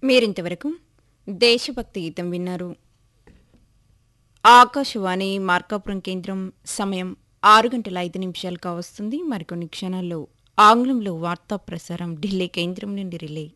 మీరింతవరకు దేశభక్తి గీతం విన్నారు. ఆకాశవాణి మార్కాపురం కేంద్రం సమయం 6:05 కావస్తుంది. మరికొన్ని క్షణాల్లో ఆంగ్లంలో వార్తా ప్రసారం ఢిల్లీ కేంద్రం నుండి రిలే.